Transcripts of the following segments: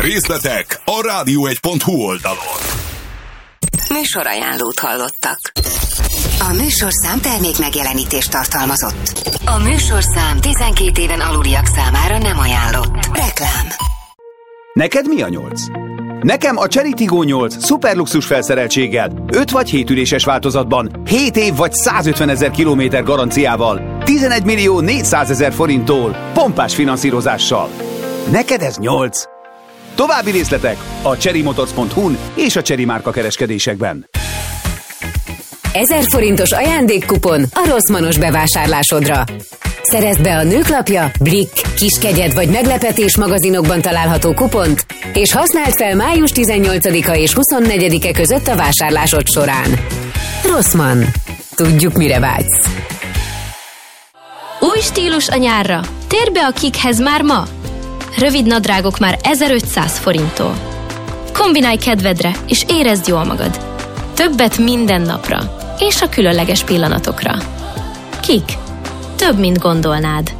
Részletek a radio1.hu oldalon. Műsorajánlót hallottak. A műsorszám termék megjelenítést tartalmazott. A műsorszám 12 éven aluliak számára nem ajánlott. Reklám. Neked mi a 8? Nekem a Chery Tiggo 8 szuperluxus felszereltséggel, 5 vagy 7 üléses változatban, 7 év vagy 150 000 kilométer garanciával, 11 millió 400 000 forinttól, pompás finanszírozással. Neked ez 8? További részletek a cherrymotors.hu-n és a Chery márka kereskedésekben. 1000 forintos ajándékkupon a Rossmannos bevásárlásodra. Szerezd be a Nőklapja, Blick, Kiskegyed vagy Meglepetés magazinokban található kupont, és használd fel május 18-a és 24-e között a vásárlásod során. Rossmann. Tudjuk, mire vágysz. Új stílus a nyárra. Térj be a Kikhez már ma. Rövid nadrágok már 1500 forinttól. Kombinálj kedvedre, és érezd jól magad. Többet minden napra, és a különleges pillanatokra. Kik? Több, mint gondolnád.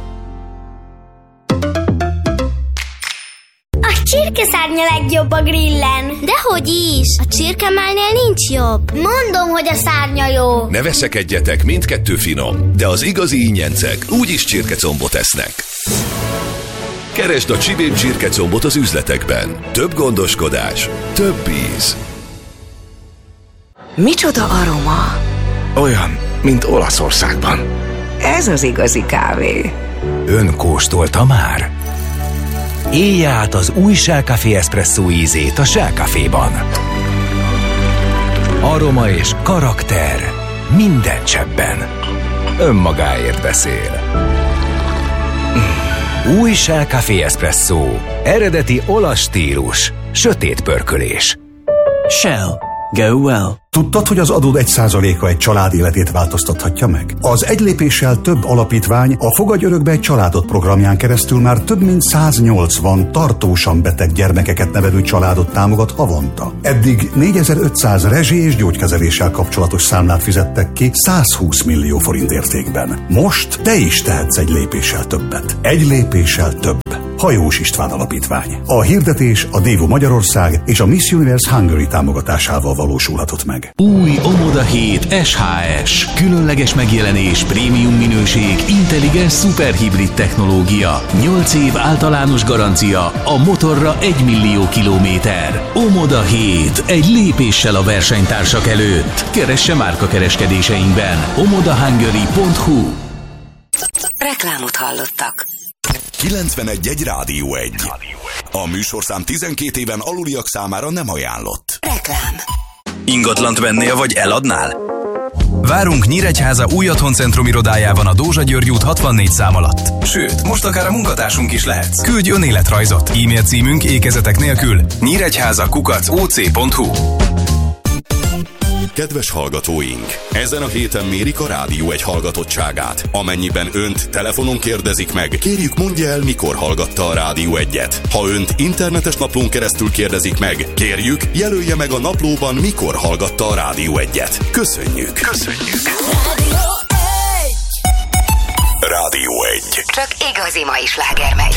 A csirkeszárnya legjobb a grillen. Dehogy is! A csirkemálnél nincs jobb. Mondom, hogy a szárnya jó. Ne veszekedjetek, mindkettő finom, de az igazi ingyencek úgyis csirkecombot esznek. Keresd a Csibén csirkecombot az üzletekben. Több gondoskodás, több íz. Micsoda aroma? Olyan, mint Olaszországban. Ez az igazi kávé. Ön kóstolta már? Élje át az új Shell Café Espresso ízét a Shell Caféban. Aroma és karakter minden cseppben. Önmagáért beszél. Új Shell Café Espresso. Eredeti olasz stílus. Sötét pörkölés. Shell. Go well. Tudtad, hogy az adód 1%-a egy család életét változtathatja meg? Az Egy lépéssel több alapítvány a Fogadj örökbe egy családot programján keresztül már több mint 180 tartósan beteg gyermekeket nevelő családot támogat havonta. Eddig 4500 rezsi- és gyógykezeléssel kapcsolatos számlát fizettek ki 120 millió forint értékben. Most te is tehetsz egy lépéssel többet. Egy lépéssel több. Hajós István Alapítvány. A hirdetés a Dévo Magyarország és a Miss Universe Hungary támogatásával valósulhatott meg. Új Omoda 7 SHS. Különleges megjelenés, prémium minőség, intelligens szuperhibrid technológia. 8 év általános garancia, a motorra 1 millió kilométer. Omoda 7. Egy lépéssel a versenytársak előtt. Keresse márka kereskedéseinkben. omodahungary.hu. Reklámot hallottak. 91.1 Rádió 1. A műsorszám 12 éven aluliak számára nem ajánlott. Reklám. Ingatlant vennél vagy eladnál? Várunk Nyíregyháza új otthoncentrum irodájában a Dózsa György út 64 szám alatt. Sőt, most akár a munkatársunk is lehetsz. Küldj önéletrajzot. E-mail címünk ékezetek nélkül nyíregyháza@oc.hu. Kedves hallgatóink! Ezen a héten mérik a Rádió 1 hallgatottságát. Amennyiben önt telefonon kérdezik meg, kérjük mondja el, mikor hallgatta a Rádió 1-et. Ha önt internetes naplón keresztül kérdezik meg, kérjük, jelölje meg a naplóban, mikor hallgatta a Rádió 1-et. Köszönjük! Köszönjük! Rádió 1. Rádió 1. Csak igazi mai sláger megy.